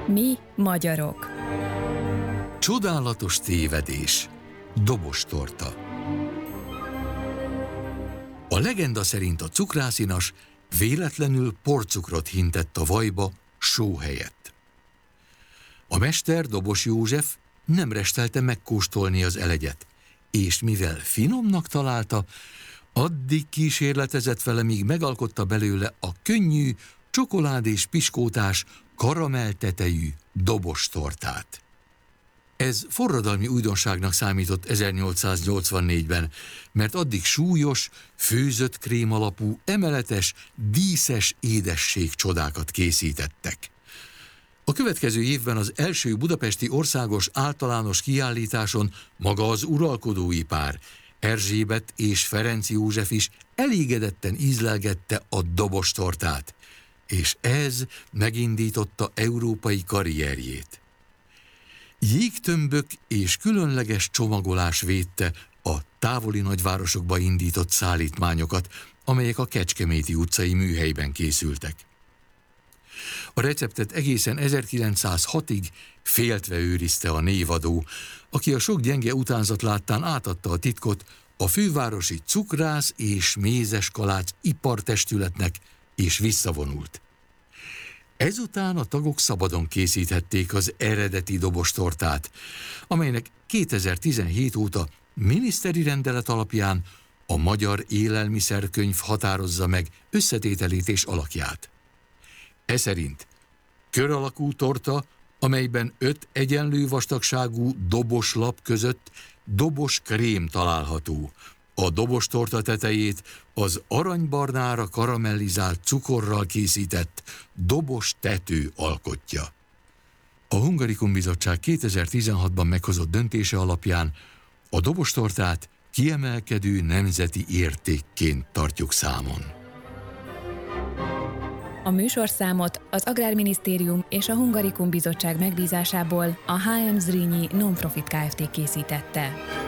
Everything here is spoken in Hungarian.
Mi magyarok. Csodálatos tévedés. Dobostorta. A legenda szerint a cukrászinas véletlenül porcukrot hintett a vajba só helyett. A mester, Dobos József nem restelte megkóstolni az elegyet, és mivel finomnak találta, addig kísérletezett vele, míg megalkotta belőle a könnyű, csokoládés piskótás, karamelltetejű dobostortát. Ez forradalmi újdonságnak számított 1884-ben, mert addig súlyos, főzött krém alapú, emeletes, díszes édesség csodákat készítettek. A következő évben az első budapesti országos általános kiállításon maga az uralkodói pár, Erzsébet és Ferenc József is elégedetten ízlelgette a dobostortát, és ez megindította európai karrierjét. Jégtömbök és különleges csomagolás védte a távoli nagyvárosokba indított szállítmányokat, amelyek a Kecskeméti utcai műhelyben készültek. A receptet egészen 1906-ig féltve őrizte a névadó, aki a sok gyenge utánzat láttán átadta a titkot a fővárosi cukrász és mézeskalács ipartestületnek, és visszavonult. Ezután a tagok szabadon készíthették az eredeti dobostortát, amelynek 2017 óta miniszteri rendelet alapján a Magyar Élelmiszerkönyv határozza meg összetételét és alakját. E szerint kör alakú torta, amelyben 5 egyenlő vastagságú dobos lap között dobos krém található. A dobostorta tetejét az aranybarnára karamellizált cukorral készített dobos tető alkotja. A Hungarikum Bizottság 2016-ban meghozott döntése alapján a dobostortát kiemelkedő nemzeti értékként tartjuk számon. A műsorszámot az Agrárminisztérium és a Hungarikum Bizottság megbízásából a HM Zrínyi Nonprofit Kft. Készítette.